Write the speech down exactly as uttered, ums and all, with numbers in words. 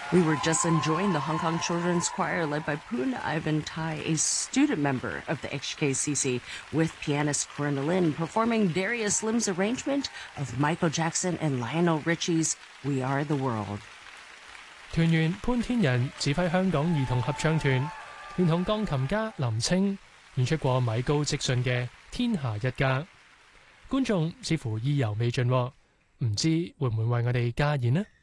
We were just enjoying the Hong Kong Children's Choir led by Poon Ivan Tai, a student member of the H K C C, with pianist Corinna Lin performing Darius Lim's arrangement of Michael Jackson and Lionel Richie's We Are the World. 團員潘天仁指揮香港兒童合唱團，連同鋼琴家林清演出過米高積遜嘅《天下一家》。觀眾似乎意猶未盡喎，唔知會唔會為我哋加演呢？